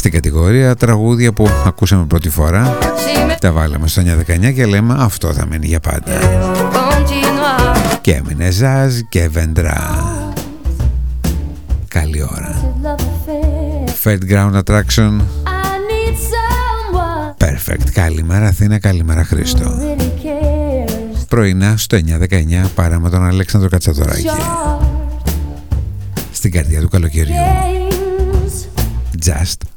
στην κατηγορία τραγούδια που ακούσαμε πρώτη φορά. Τα βάλαμε στο 9-19 και λέμε αυτό θα μείνει για πάντα. Και έμεινε Ζαζ και Βεντρά. Καλή ώρα. Fairground Attraction. Perfect. Καλημέρα Αθήνα, καλημέρα Χρήστο. Πρωινά στο 9-19 παρά με τον Αλέξανδρο Κατσαδωράκη. Στην καρδιά του καλοκαιριού. Just